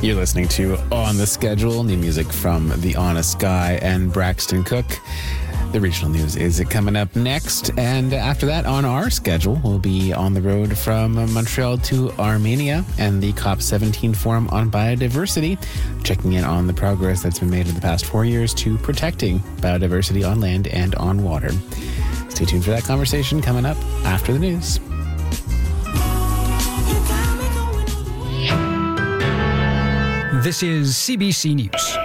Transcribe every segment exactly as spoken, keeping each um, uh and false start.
You're listening to On the Schedule, new music from The Honest Guy and Braxton Cook. The regional news is coming up next, and after that, on our schedule, we'll be on the road from Montreal to Armenia and the COP seventeen Forum on Biodiversity, checking in on the progress that's been made in the past four years to protecting biodiversity on land and on water. Stay tuned for that conversation coming up after the news. This is C B C News.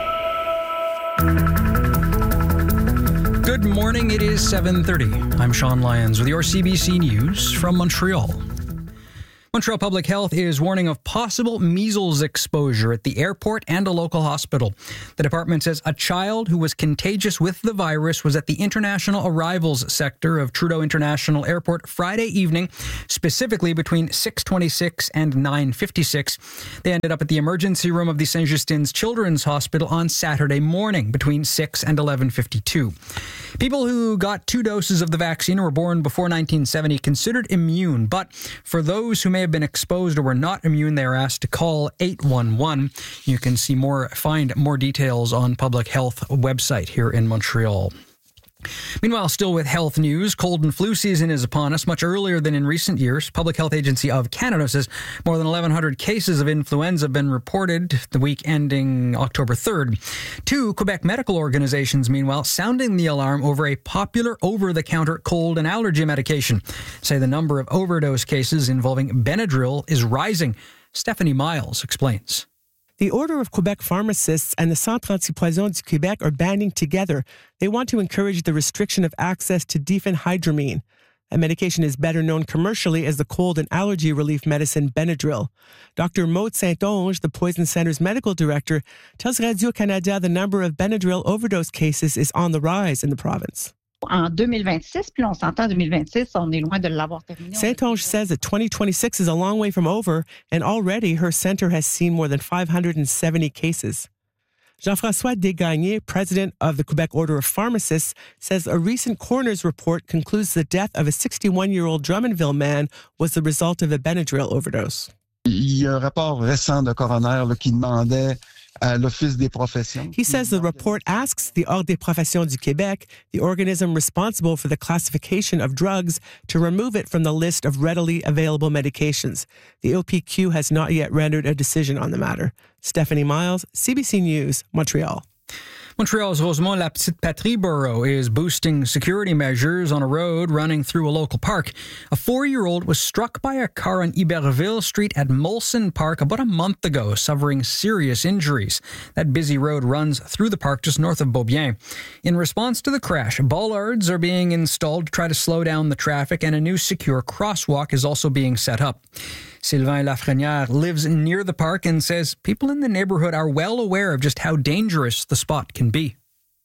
Good morning, it is seven thirty. I'm Sean Lyons with your C B C News from Montreal. Montreal Public Health is warning of possible measles exposure at the airport and a local hospital. The department says a child who was contagious with the virus was at the international arrivals sector of Trudeau International Airport Friday evening, specifically between six twenty-six and nine fifty-six. They ended up at the emergency room of the Saint Justin's Children's Hospital on Saturday morning between six and eleven fifty-two. People who got two doses of the vaccine or were born before nineteen seventy considered immune, but for those who may have been exposed or were not immune, they are asked to call eight one one. You can see more, find more details on Public Health website here in Montreal. Meanwhile, still with health news, cold and flu season is upon us much earlier than in recent years. Public Health Agency of Canada says more than eleven hundred cases of influenza have been reported the week ending October third. Two Quebec medical organizations, meanwhile, sounding the alarm over a popular over-the-counter cold and allergy medication, say the number of overdose cases involving Benadryl is rising. Stephanie Miles explains. The Order of Quebec Pharmacists and the Centre Antipoison du Québec are banding together. They want to encourage the restriction of access to diphenhydramine. A medication is better known commercially as the cold and allergy relief medicine Benadryl. Doctor Maude Saint-Onge, the Poison Center's medical director, tells Radio-Canada the number of Benadryl overdose cases is on the rise in the province. En deux mille vingt-six, puis on s'entend deux mille vingt-six, on est loin de l'avoir terminé. Saint-Onge says that twenty twenty-six is a long way from over, and already her center has seen more than five hundred seventy cases. Jean-François Desgagnés, president of the Quebec Order of Pharmacists, says a recent coroner's report concludes the death of a sixty-one-year-old Drummondville man was the result of a Benadryl overdose. Il y a un rapport récent de coroner là, qui demandait à l'Office des professions. He says the report asks the Ordre des professions du Québec, the organism responsible for the classification of drugs, to remove it from the list of readily available medications. The O P Q has not yet rendered a decision on the matter. Stephanie Miles, C B C News, Montreal. Montreal's Rosemont-la-Petite-Patrie borough is boosting security measures on a road running through a local park. A four-year-old was struck by a car on Iberville Street at Molson Park about a month ago, suffering serious injuries. That busy road runs through the park just north of Beaubien. In response to the crash, bollards are being installed to try to slow down the traffic, and a new secure crosswalk is also being set up. Sylvain Lafrenière lives near the park and says people in the neighborhood are well aware of just how dangerous the spot can be.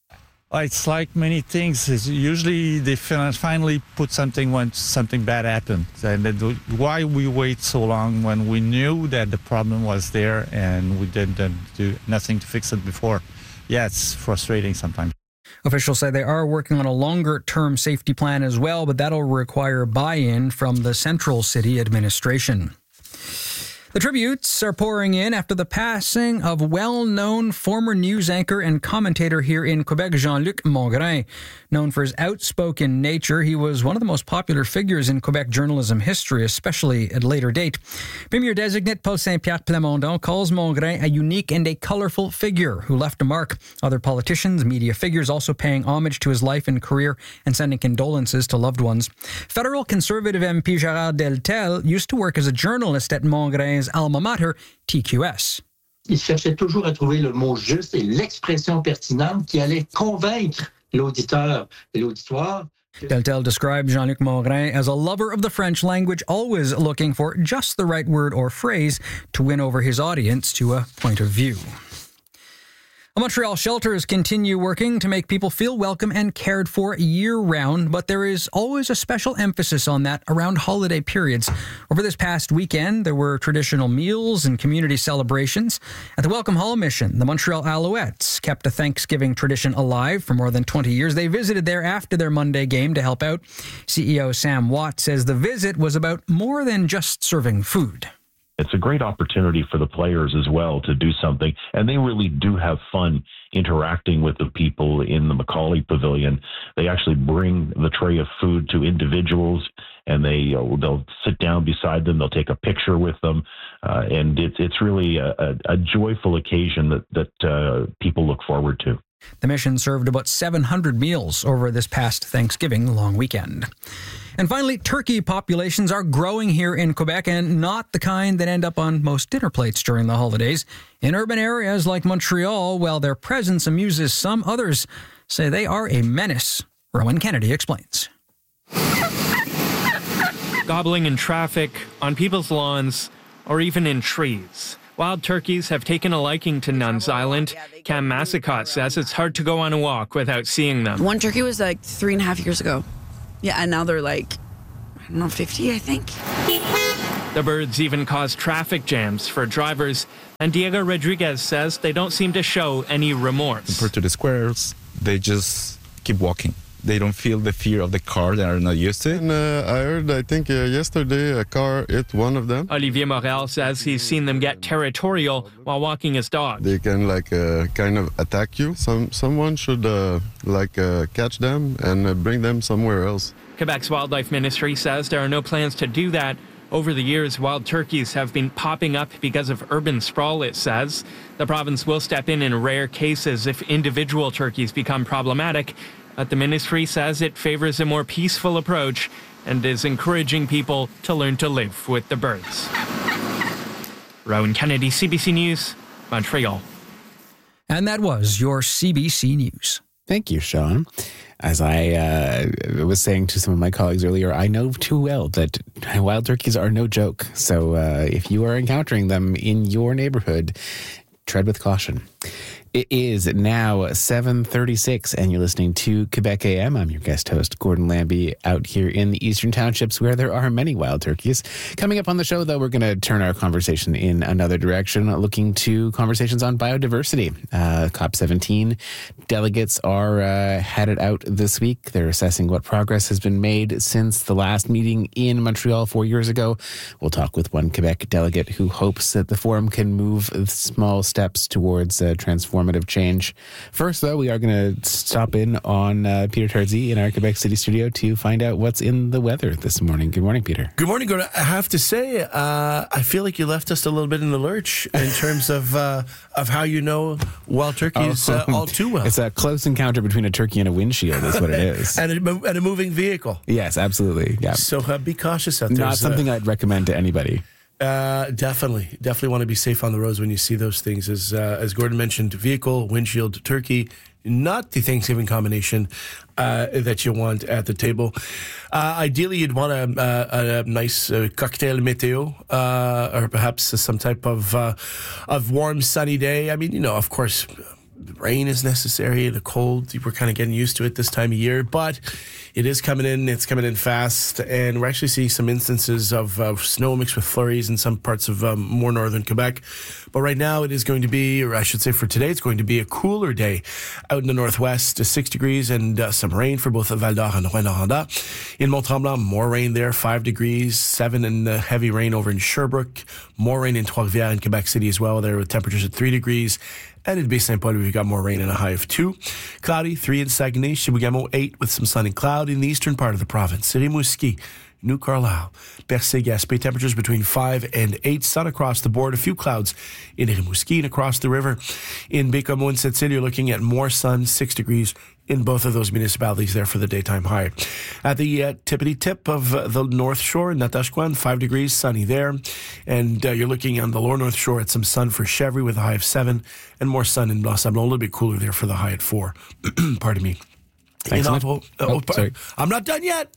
It's like many things. It's usually they finally put something when something bad happens. And why we wait so long when we knew that the problem was there and we didn't do nothing to fix it before? Yeah, it's frustrating sometimes. Officials say they are working on a longer-term safety plan as well, but that'll require buy-in from the Central City administration. The tributes are pouring in after the passing of well-known former news anchor and commentator here in Quebec, Jean-Luc Mongrain. Known for his outspoken nature, he was one of the most popular figures in Quebec journalism history, especially at a later date. Premier-designate Paul Saint-Pierre Plamondon calls Mongrain a unique and a colorful figure who left a mark. Other politicians, media figures also paying homage to his life and career and sending condolences to loved ones. Federal Conservative M P Gérard Deltel used to work as a journalist at Mongrain's alma mater, T Q S. Il cherchait toujours à trouver le mot juste et l'expression pertinente qui allait convaincre l'auditeur et l'auditoire. Deltel described Jean-Luc Mongrain as a lover of the French language, always looking for just the right word or phrase to win over his audience to a point of view. Montreal shelters continue working to make people feel welcome and cared for year-round, but there is always a special emphasis on that around holiday periods. Over this past weekend, there were traditional meals and community celebrations. At the Welcome Hall Mission, the Montreal Alouettes kept a Thanksgiving tradition alive for more than twenty years. They visited there after their Monday game to help out. C E O Sam Watt says the visit was about more than just serving food. It's a great opportunity for the players as well to do something. And they really do have fun interacting with the people in the Macaulay Pavilion. They actually bring the tray of food to individuals, and they, uh, they'll sit down beside them. They'll take a picture with them. Uh, and it's, it's really a, a, a joyful occasion that, that uh, people look forward to. The mission served about seven hundred meals over this past Thanksgiving long weekend. And finally, turkey populations are growing here in Quebec, and not the kind that end up on most dinner plates during the holidays. In urban areas like Montreal, while their presence amuses some, others say they are a menace. Rowan Kennedy explains. Gobbling in traffic, on people's lawns, or even in trees. Wild turkeys have taken a liking to Nuns Island. Cam Massicott says it's hard to go on a walk without seeing them. One turkey was like three and a half years ago. Yeah, and now they're like, I don't know, fifty, I think. The birds even cause traffic jams for drivers, and Diego Rodriguez says they don't seem to show any remorse. Compared to the squirrels, they just keep walking. They don't feel the fear of the car. They are not used to it. And, uh, I heard, I think uh, yesterday, a car hit one of them. Olivier Morel says he's seen them get territorial while walking his dog. They can like uh, kind of attack you. Some Someone should uh, like uh, catch them and uh, bring them somewhere else. Quebec's Wildlife Ministry says there are no plans to do that. Over the years, wild turkeys have been popping up because of urban sprawl, it says. The province will step in in rare cases if individual turkeys become problematic. But the ministry says it favors a more peaceful approach and is encouraging people to learn to live with the birds. Rowan Kennedy, C B C News, Montreal. And that was your C B C News. Thank you, Sean. As I uh, was saying to some of my colleagues earlier, I know too well that wild turkeys are no joke. So uh, if you are encountering them in your neighborhood, tread with caution. It is now seven thirty-six, and you're listening to Quebec A M. I'm your guest host, Gordon Lambie, out here in the Eastern Townships where there are many wild turkeys. Coming up on the show, though, we're going to turn our conversation in another direction, looking to conversations on biodiversity. Uh, COP seventeen delegates are uh, headed out this week. They're assessing what progress has been made since the last meeting in Montreal four years ago. We'll talk with one Quebec delegate who hopes that the forum can move small steps towards uh, transformative change. First, though, we are going to stop in on uh, Peter Tarzi in our Quebec City studio to find out what's in the weather this morning. Good morning, Peter. Good morning, Gordon. I have to say, uh, I feel like you left us a little bit in the lurch in terms of uh, of how you know wild turkeys uh, all too well. It's a close encounter between a turkey and a windshield is what it is. and, a, and a moving vehicle. Yes, absolutely. Yeah. So uh, be cautious out there. Not something uh, I'd recommend to anybody. Uh, definitely, definitely want to be safe on the roads when you see those things. As uh, as Gordon mentioned, vehicle, windshield, turkey, not the Thanksgiving combination uh, that you want at the table. Uh, ideally, you'd want a, a, a nice uh, cocktail météo, uh, or perhaps some type of uh, of warm, sunny day. I mean, you know, of course, the rain is necessary. The cold, we're kind of getting used to it this time of year, but it is coming in. It's coming in fast, and we're actually seeing some instances of uh, snow mixed with flurries in some parts of um, more northern Quebec. But right now, it is going to be, or I should say for today, it's going to be a cooler day out in the northwest, six degrees and uh, some rain for both Val-d'Or and Rouyn-Noranda. In Mont-Tremblant, more rain there, five degrees, seven and uh, heavy rain over in Sherbrooke, more rain in Trois-Rivières and Quebec City as well, there with temperatures at three degrees. And in Baie-Saint-Paul, we've got more rain and a high of two. Cloudy, three in Saguenay, Chibougamau, eight with some sun and cloud in the eastern part of the province. Rimouski, New Carlisle, Percé, Gaspé, temperatures between five and eight. Sun across the board, a few clouds in Rimouski and across the river. In Baie-Comeau and Sept-Îles, you're looking at more sun, six degrees in both of those municipalities there for the daytime high. At the uh, tippity tip of uh, the North Shore, Natashquan, five degrees, sunny there. And uh, you're looking on the lower North Shore at some sun for Chevry with a high of seven, and more sun in Blas Sablon, a little bit cooler there for the high at four. Pardon me. Thanks in so Ottawa, oh, oh, sorry. I'm not done yet.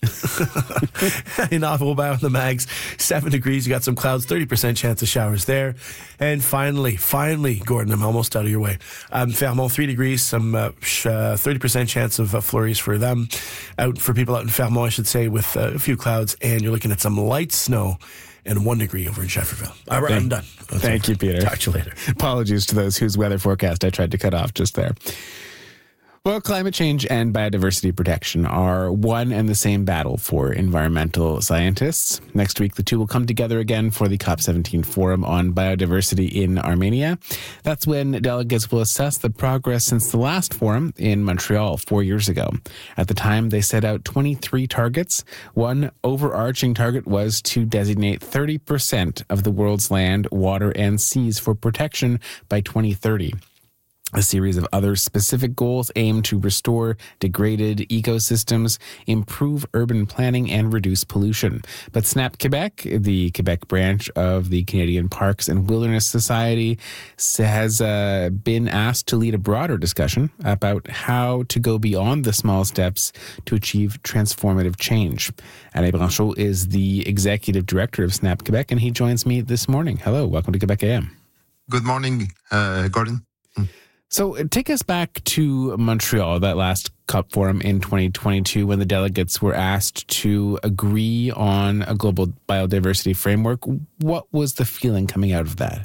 In Ottawa, on the Mags, seven degrees. You got some clouds, thirty percent chance of showers there. And finally, finally, Gordon, I'm almost out of your way. Um, Fermont, three degrees, some uh, sh- uh, thirty percent chance of uh, flurries for them. Out for people out in Fermont, I should say, with uh, a few clouds. And you're looking at some light snow and one degree over in Shefferville. All right, thank, I'm done. That's thank over. you, Peter. Talk to you later. Apologies to those whose weather forecast I tried to cut off just there. Well, climate change and biodiversity protection are one and the same battle for environmental scientists. Next week, the two will come together again for the COP seventeen Forum on Biodiversity in Armenia. That's when delegates will assess the progress since the last forum in Montreal four years ago. At the time, they set out twenty-three targets. One overarching target was to designate thirty percent of the world's land, water, and seas for protection by twenty thirty. A series of other specific goals aim to restore degraded ecosystems, improve urban planning, and reduce pollution. But SNAP Quebec, the Quebec branch of the Canadian Parks and Wilderness Society, has uh, been asked to lead a broader discussion about how to go beyond the small steps to achieve transformative change. Alain Branchot is the executive director of SNAP Quebec, and he joins me this morning. Hello, welcome to Quebec A M. Good morning, uh, Gordon. So take us back to Montreal, that last COP forum in twenty twenty-two, when the delegates were asked to agree on a global biodiversity framework. What was the feeling coming out of that?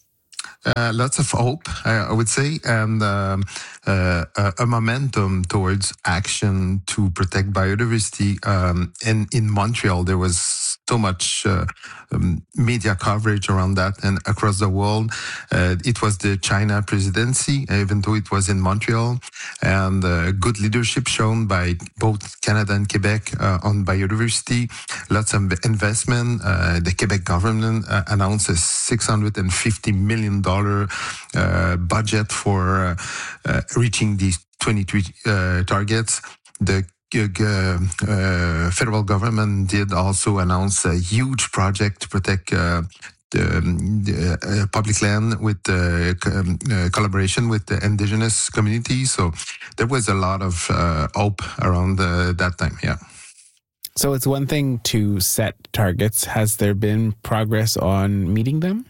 Uh, lots of hope, I, I would say, and um, uh, a momentum towards action to protect biodiversity. Um, and in Montreal, there was so much uh, um, media coverage around that, and across the world. Uh, it was the China presidency, even though it was in Montreal, and uh, good leadership shown by both Canada and Quebec uh, on biodiversity. Lots of investment. Uh, the Quebec government uh, announced a six hundred fifty million dollars Uh, budget for uh, uh, reaching these twenty-three uh, targets. The uh, uh, federal government did also announce a huge project to protect uh, the, um, the uh, public land with uh, um, uh, collaboration with the indigenous community. So there was a lot of uh, hope around uh, that time, yeah. So it's one thing to set targets. Has there been progress on meeting them?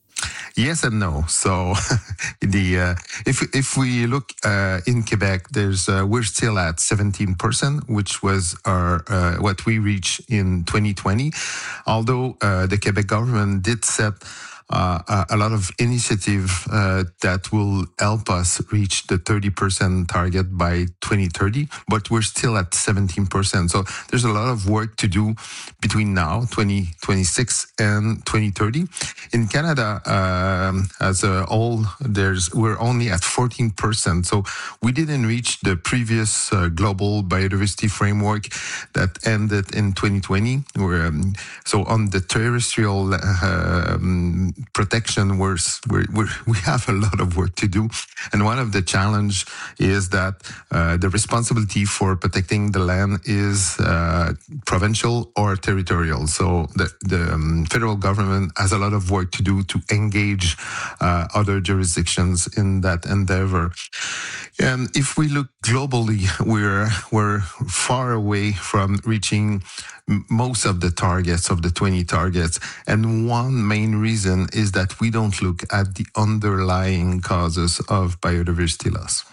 Yes and no. So, the uh, if if we look uh, in Quebec, there's uh, we're still at seventeen percent, which was our uh, what we reached in twenty twenty. Although uh, the Quebec government did set Uh, a lot of initiative uh, that will help us reach the thirty percent target by twenty thirty, but we're still at seventeen percent. So there's a lot of work to do between now, twenty twenty-six, and twenty thirty. In Canada, um, as a whole, there's we're only at fourteen percent. So we didn't reach the previous uh, global biodiversity framework that ended in twenty twenty. We're, um, so on the terrestrial uh, um, protection, we're, we're, we're, we have a lot of work to do. And one of the challenge is that uh, the responsibility for protecting the land is uh, provincial or territorial. So the, the um, federal government has a lot of work to do to engage uh, other jurisdictions in that endeavor. And if we look globally, we're, we're far away from reaching most of the targets, of the twenty targets. And one main reason is that we don't look at the underlying causes of biodiversity loss.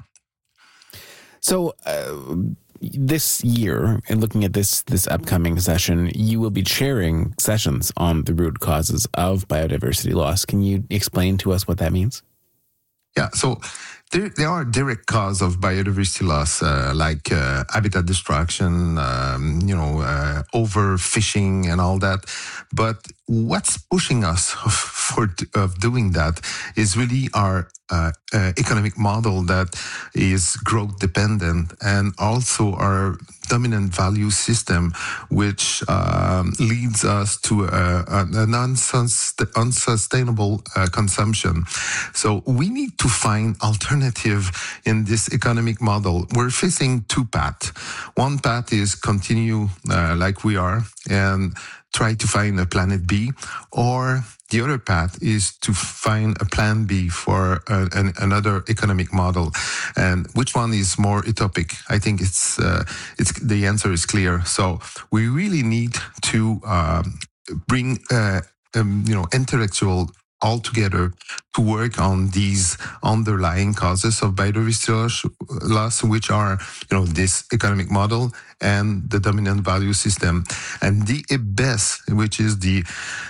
So uh, this year, and looking at this this upcoming session, you will be chairing sessions on the root causes of biodiversity loss. Can you explain to us what that means? Yeah, so there, there are direct causes of biodiversity loss, uh, like uh, habitat destruction, um, you know, uh, overfishing and all that. But what's pushing us for of doing that is really our uh, uh, economic model that is growth dependent, and also our dominant value system, which um, leads us to a, an unsustainable uh, consumption. So we need to find alternative in this economic model. We're facing two paths. One path is continue uh, like we are and try to find a planet B, or the other path is to find a plan B for uh, an, another economic model. And which one is more utopic? I think it's uh, it's the answer is clear. So we really need to um, bring uh, um, you know intellectual all together to work on these underlying causes of biodiversity loss, which are, you know, this economic model and the dominant value system. And the I B E S, which is the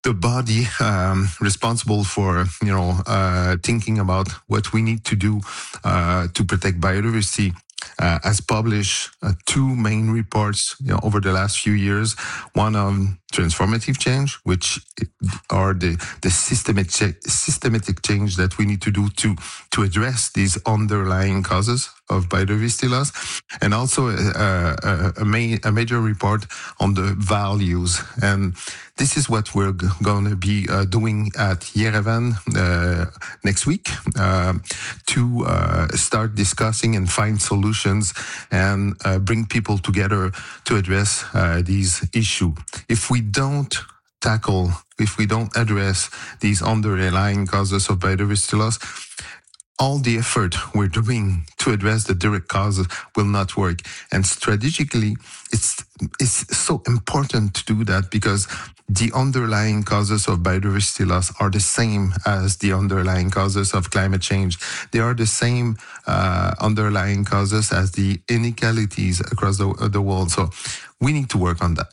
the body um, responsible for, you know, uh, thinking about what we need to do uh, to protect biodiversity uh, has published uh, two main reports, you know, over the last few years. One on transformative change, which are the, the systematic, systematic change that we need to do to, to address these underlying causes of biodiversity loss, and also a, a, a, ma- a major report on the values. And this is what we're g- going to be uh, doing at Yerevan uh, next week uh, to uh, start discussing and find solutions and uh, bring people together to address uh, these issues. If we don't tackle, if we don't address these underlying causes of biodiversity loss, all the effort we're doing to address the direct causes will not work. And strategically, it's it's so important to do that because the underlying causes of biodiversity loss are the same as the underlying causes of climate change. They are the same uh, underlying causes as the inequalities across the, the world. So we need to work on that.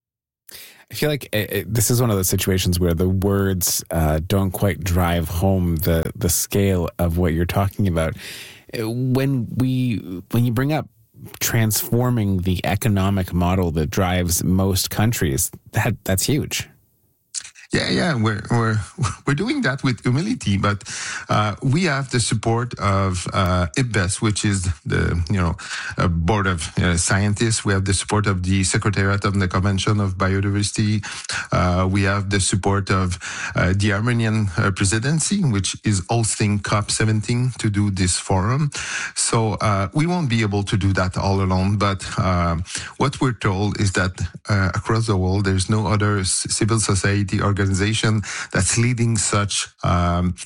I feel like it, it, this is one of those situations where the words uh, don't quite drive home the the scale of what you're talking about. When we when you bring up transforming the economic model that drives most countries, that that's huge. Yeah, yeah, we're we're we're doing that with humility, but uh, we have the support of uh, I B E S, which is the you know uh, board of uh, scientists. We have the support of the Secretariat of the Convention of Biodiversity. Uh, we have the support of uh, the Armenian uh, presidency, which is hosting COP seventeen to do this forum. So uh, we won't be able to do that all alone. But uh, what we're told is that uh, across the world, there's no other civil society organization organization that's leading such um,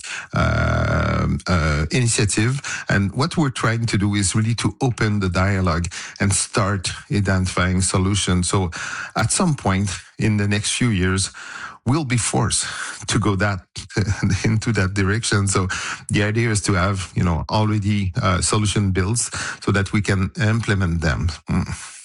uh, uh, initiative. And what we're trying to do is really to open the dialogue and start identifying solutions. So at some point in the next few years, we'll be forced to go that into that direction. So the idea is to have, you know, already uh, solution builds so that we can implement them. Mm.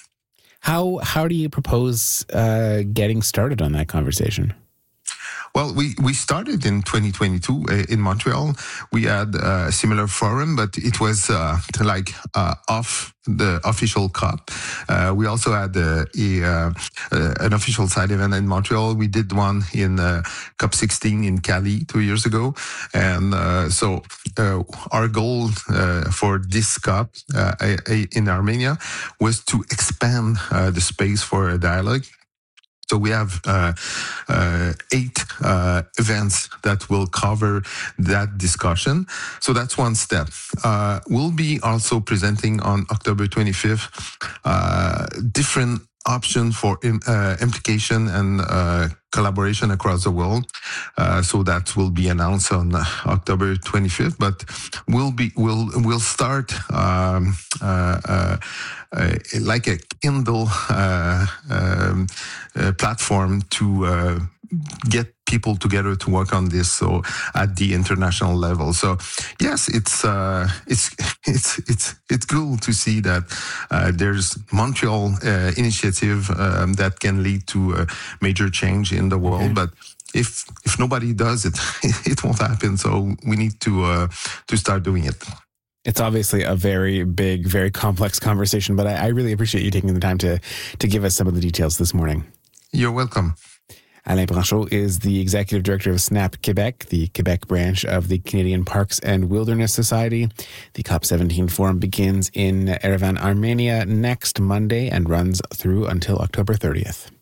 How how do you propose uh, getting started on that conversation? Well, we, we started in twenty twenty-two uh, in Montreal. We had a similar forum, but it was uh, like uh, off the official COP. Uh, we also had uh, a, uh, uh, an official side event in Montreal. We did one in uh, COP sixteen in Cali two years ago. And uh, so uh, our goal uh, for this COP uh, in Armenia was to expand uh, the space for a dialogue. So we have uh, uh, eight uh, events that will cover that discussion. So that's one step. Uh, we'll be also presenting on October twenty-fifth uh, different options for uh, implication and uh, collaboration across the world. Uh, so that will be announced on October twenty-fifth. But we'll be we'll we'll start um, uh, uh, uh, like a Kindle uh, um, uh, platform to uh, get people together to work on this. So at the international level. So yes, it's uh, it's it's it's it's cool to see that uh, there's Montreal uh, initiative um, that can lead to a major change in the world, okay. But if if nobody does it, it won't happen. So we need to uh, to start doing it. It's obviously a very big, very complex conversation, but I, I really appreciate you taking the time to to give us some of the details this morning. You're welcome. Alain Branchot is the Executive Director of SNAP Quebec, the Quebec branch of the Canadian Parks and Wilderness Society. The COP seventeen Forum begins in Yerevan, Armenia next Monday and runs through until October thirtieth.